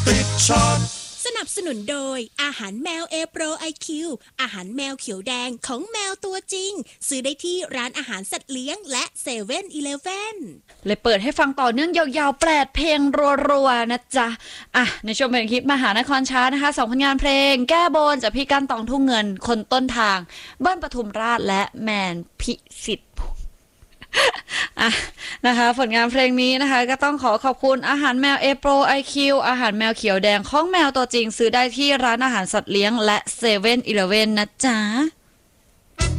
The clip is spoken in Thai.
ติดช็อตสนับสนุนโดยอาหารแมว A Pro IQ อาหารแมวเขียวแดงของแมวตัวจริงซื้อได้ที่ร้านอาหารสัตว์เลี้ยงและ7 e เ e ่ e อเลยเปิดให้ฟังต่อเนื่องยาวๆ8เพลงรัวๆนะจ๊ะในช่วงเป็นคลิปมหานครชาร์ตนะคะ2ผลงานเพลงแก้บนจากพี่กั้นตองทุ่งเงินคนต้นทางเบิ้ลปทุมราชและแมนพิสิทธิ์นะคะผลงานเพลงนี้นะคะก็ต้องขอบคุณอาหารแมว A Pro IQ อาหารแมวเขียวแดงของแมวตัวจริงซื้อได้ที่ร้านอาหารสัตว์เลี้ยงและ7 e เ e ่ e นะจ๊ะ